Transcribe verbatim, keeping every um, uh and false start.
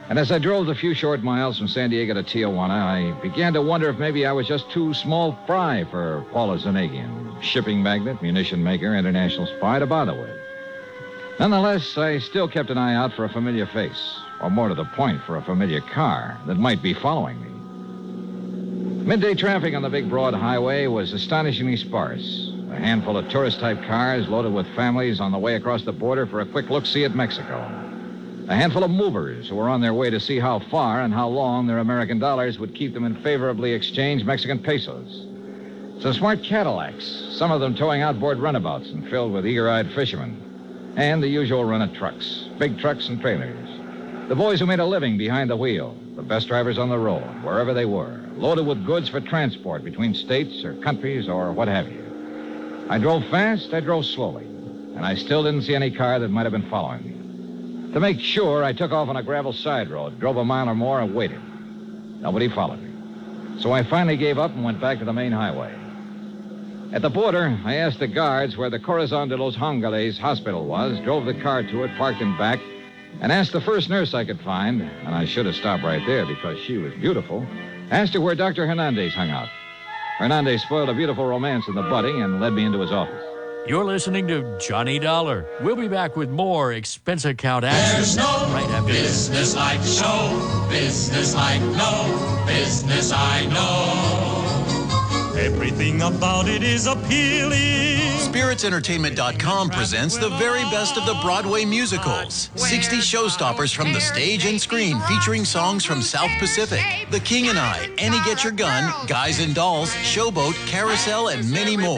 And as I drove the few short miles from San Diego to Tijuana, I began to wonder if maybe I was just too small fry for Paula Zanagian, shipping magnate, munition maker, international spy, to bother with. Nonetheless, I still kept an eye out for a familiar face, or more to the point, for a familiar car that might be following me. Midday traffic on the big broad highway was astonishingly sparse. A handful of tourist-type cars loaded with families on the way across the border for a quick look-see at Mexico. A handful of movers who were on their way to see how far and how long their American dollars would keep them in favorably exchanged Mexican pesos. Some smart Cadillacs, some of them towing outboard runabouts and filled with eager-eyed fishermen. And the usual run of trucks, big trucks and trailers. The boys who made a living behind the wheel, the best drivers on the road, wherever they were, loaded with goods for transport between states or countries or what have you. I drove fast, I drove slowly, and I still didn't see any car that might have been following me. To make sure, I took off on a gravel side road, drove a mile or more, and waited. Nobody followed me. So I finally gave up and went back to the main highway. At the border, I asked the guards where the Corazon de los Angeles hospital was, drove the car to it, parked in back, and asked the first nurse I could find, and I should have stopped right there because she was beautiful, asked her where Doctor Hernandez hung out. Hernandez spoiled a beautiful romance in the budding and led me into his office. You're listening to Johnny Dollar. We'll be back with more expense account action. There's no right after business like the show. Business like no business I know. Everything about it is appealing. Spirits Entertainment dot com presents the very best of the Broadway musicals. sixty showstoppers from the stage and screen featuring songs from South Pacific, The King and I, Annie Get Your Gun, Guys and Dolls, Showboat, Carousel, and many more.